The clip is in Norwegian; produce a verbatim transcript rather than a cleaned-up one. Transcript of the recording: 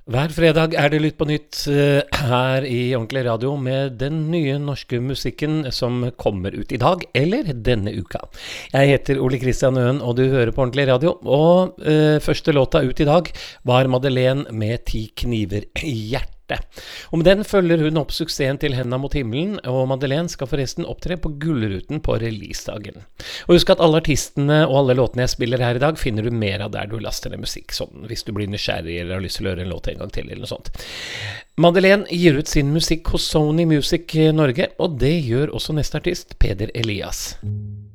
Hver fredag er det Lytt på nytt eh, her i Ordentlig Radio med den nye norske musikken som kommer ut i dag, eller denne uka. Jeg heter Ole Kristian Øen, og du hører på Ordentlig Radio, og eh, første låta ut i dag var Madeleine med Ti kniver i hjertet. Og med den følger hun opp suksessen til Hendene mot himmelen, og Madeleine skal forresten opptre på Gullruten på releasedagen. Og husk at alle artistene og alle låtene jeg spiller her i dag finner du mer av der du laster ned musikk, sånn hvis du blir nysgjerrig eller har lyst til å høre en låt en gang til eller noe sånt. Madeleine gir ut sin musikk hos Sony Music Norge, og det gjør også neste artist, Peder Elias.